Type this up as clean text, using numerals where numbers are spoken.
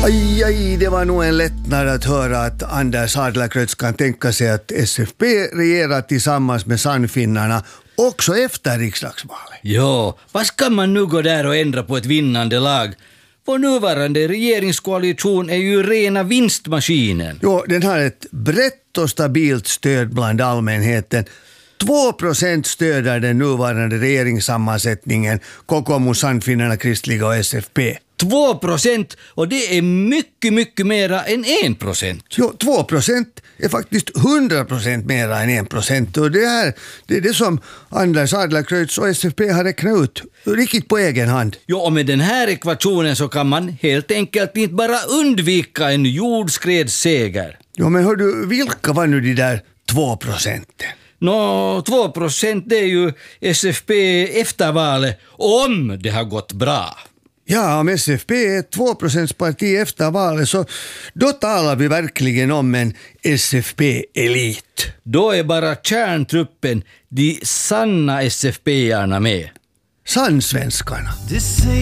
Aj, det var nog en lättnad att höra att Anders Adlercreutz kan tänka sig att SFP regerar tillsammans med Sannfinnarna också efter riksdagsvalet. Ja, vad ska man nu gå där och ändra på ett vinnande lag? Vår nuvarande regeringskoalition är ju rena vinstmaskinen. Jo, den har ett brett och stabilt stöd bland allmänheten. 2% stöder den nuvarande regeringssammansättningen, KKMU, Sannfinnarna, Kristliga och SFP. 2%, och det är mycket, mycket mera än 1%. Jo, 2% är faktiskt 100% mera än 1%. Och det är det som Anders Adlercreutz och SFP har räknat ut riktigt på egen hand. Jo, och med den här ekvationen så kan man helt enkelt inte bara undvika en jordskredsseger. Jo, men hör du, vilka var nu de där 2%? 2% det är ju SFP efter valet, om det har gått bra. Ja, om SFP är ett 2% parti efter valet så då talar vi verkligen om en SFP-elit. Då är bara kärntruppen, de sanna SFP-arna med. Sannsvenskarna.